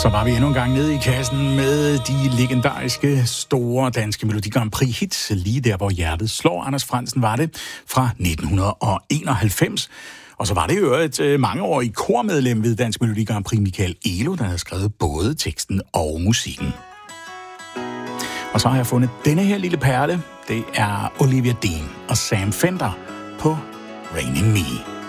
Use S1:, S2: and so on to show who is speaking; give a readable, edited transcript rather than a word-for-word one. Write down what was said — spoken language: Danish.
S1: Så var vi endnu en gang nede i kassen med de legendariske store danske Melodi Grand Prix hits, lige der hvor hjertet slår. Anders Frandsen var det fra 1991. Og så var det jo et mangeårig kormedlem ved Dansk Melodi Grand Prix, Michael Elo, der havde skrevet både teksten og musikken. Og så har jeg fundet denne her lille perle. Det er Olivia Dean og Sam Fender på Raining Me.